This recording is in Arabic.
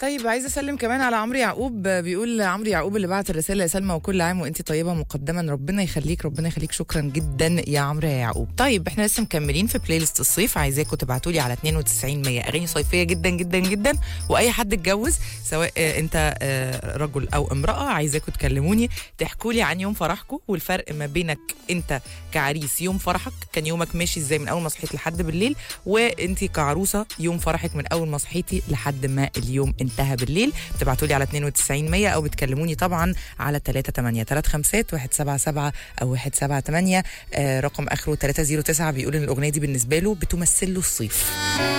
طيب عايزه اسلم كمان على عمرو يعقوب، بيقول عمرو يعقوب اللي بعت الرساله يا سلمى وكل عام وانت طيبه مقدما. ربنا يخليك ربنا يخليك، شكرا جدا يا عمرو يا يعقوب. طيب احنا لسه مكملين في بلاي ليست الصيف، عايزاكم تبعتوا لي على 92 100 اغاني صيفيه جدا جدا جدا، واي حد اتجوز سواء انت رجل او امراه، عايزاكم تكلموني تحكوا لي عن يوم فرحكم والفرق ما بينك انت كعريس يوم فرحك كان يومك ماشي ازاي من اول ما صحيت لحد بالليل، وانت كعروسه يوم فرحك من اول ما صحيتي لحد ما اليوم انتهى بالليل. بتبعتوا لي على 92 100 او بتكلموني طبعا على 3835 او 178 رقم اخره 309. بيقول ان الاغنيه دي بالنسبه له بتمثل له الصيف.